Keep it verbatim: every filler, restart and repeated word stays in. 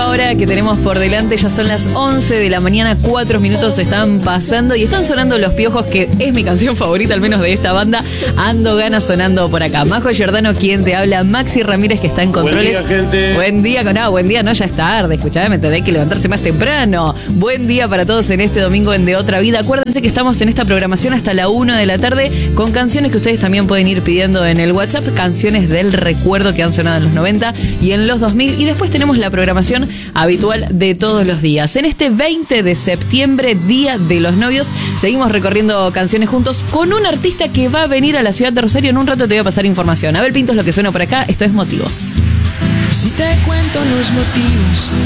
nueva hora que tenemos por delante. Ya son las once de la mañana, cuatro minutos están pasando y están sonando Los Piojos, que es mi canción favorita, al menos de esta banda. Ando ganas sonando por acá. Majo Giordano, quien te habla. Maxi Ramírez, que está en controles. Buen día, gente. Buen día, con ah, buen día, no, ya es tarde. Escuchame, me tenés que levantarse más temprano. Buen día para todos en este domingo en De Otra Vida. Acuérdense que estamos en esta programación hasta la una de la tarde con canciones que ustedes también pueden ir pidiendo en el WhatsApp. Canciones del recuerdo que han sonado en los noventa y en los dos mil. Y después tenemos la programación habitual de todos los días. En este veinte de septiembre, Día de los Novios, seguimos recorriendo canciones juntos con un artista que va a venir a la ciudad de Rosario. En un rato te voy a pasar información. Abel Pinto es lo que suena por acá. Esto es Motivos. Si te cuento los motivos